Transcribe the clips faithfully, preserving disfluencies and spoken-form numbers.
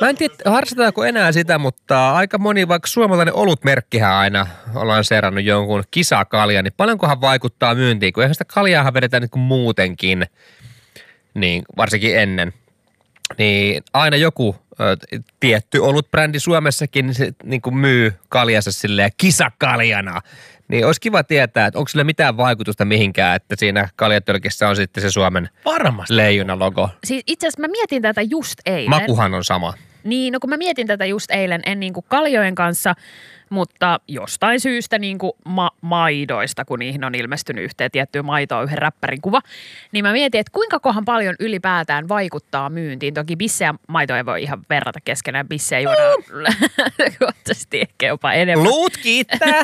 Mä en tiedä, harrastetaanko enää sitä, mutta aika moni, vaikka suomalainen olutmerkkihän aina ollaan seurannut jonkun kisakalja, niin paljonkohan vaikuttaa myyntiin, kun eihän sitä kaljaahan vedetään niin kuin muutenkin, niin varsinkin ennen. Niin aina joku ö, tietty olutbrändi Suomessakin niin se niin kuin myy kaljansa silleen kisakaljana. Niin olisi kiva tietää, että onko sillä mitään vaikutusta mihinkään, että siinä kaljatölkissä on sitten se Suomen Varmasti. leijona-logo. Siis itse asiassa mä mietin tätä just eilen. Makuhan on sama. Niin, no kun mä mietin tätä just eilen, en niin kuin kaljojen kanssa, mutta jostain syystä niin kuin ma- maidoista, kun niihin on ilmestynyt yhteen tiettyä maitoa, yhden räppärin kuva, niin mä mietin, että kuinka kohan paljon ylipäätään vaikuttaa myyntiin. Toki bisse ja maito ei voi ihan verrata keskenään. Bisse ei juoda kohtaisesti ehkä jopa enemmän. Luut kiittää!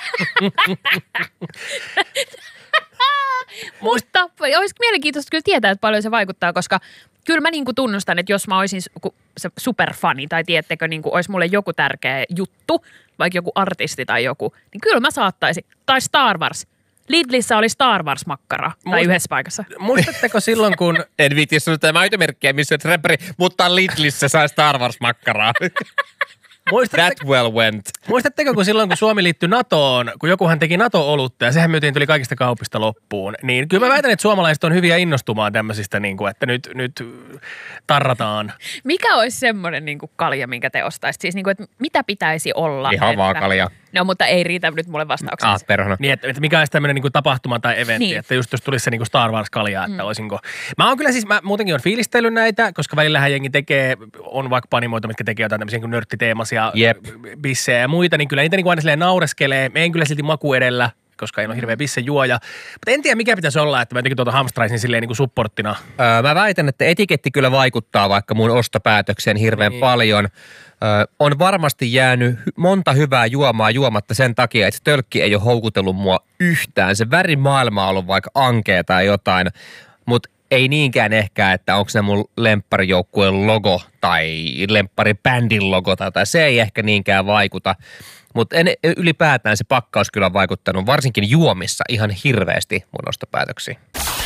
Mutta olisi mielenkiintoista kyllä tietää, että paljon se vaikuttaa, koska kyllä mä niin kuin tunnustan, että jos mä olisin se superfani tai tiedättekö, niin kuin olisi mulle joku tärkeä juttu, vaikka joku artisti tai joku, niin kyllä mä saattaisin. Tai Star Wars. Lidlissä oli Star Wars-makkara tai Muist- yhdessä paikassa. Muistatteko silloin, kun... En viitti sanoa sitä maitomerkkiä, missä et räppäri, mutta Lidlissä sai Star Wars-makkaraa. Muistatteko, That well went. muistatteko, kun silloin, kun Suomi liittyi NATOon, kun jokuhan teki NATO-olutta ja sehän myytiin tuli kaikista kaupista loppuun, niin kyllä mä väitän, että suomalaiset on hyviä innostumaan tämmöisistä, niin kuin, että nyt, nyt tarrataan. Mikä olisi semmoinen niin kuin kalja, minkä te ostaisitte? Siis niin kuin, että mitä pitäisi olla? Ihan vaan että... kalja. No, mutta ei riitä nyt mulle vastaukseksi. Ah, perhana. Niin, että, että mikä olisi tämmöinen niin kuin tapahtuma tai eventti, Niin. että just jos tulisi se niin kuin Star Wars-kalja, että mm. olisinko... Mä oon kyllä siis, mä muutenkin on fiilistellyt näitä, koska välillähän jengi tekee, on vaikka panimoita, mitkä tekee jotain tämmöisiä niin nörttiteemaisia Jep. bissejä ja muita, niin kyllä niitä niin kuin aina silleen naureskelee. Me en kyllä silti maku edellä, koska en ole hirveä bisse juoja. Mutta en tiedä, mikä pitäisi olla, että mä jotenkin tuota hamstraisin silleen niin kuin supporttina. Öö, mä väitän, että etiketti kyllä vaikuttaa vaikka mun ostopäätökseen hirveän Niin. paljon. Öö, on varmasti jäänyt hy- monta hyvää juomaa juomatta sen takia, että se tölkki ei ole houkutellut mua yhtään. Se värimaailma on ollut vaikka ankea tai jotain, mutta ei niinkään ehkä, että onko se mun lempparijoukkueen logo tai lempparibändin logo tai jotain. Se ei ehkä niinkään vaikuta. Mutta ylipäätään se pakkaus kyllä on vaikuttanut varsinkin juomissa ihan hirveästi mun ostopäätöksiin.